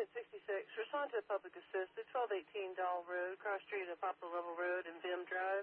1-866. Respond to a public assist at 1218 Doll Road, cross street of Poplar Level Road and Vim Drive.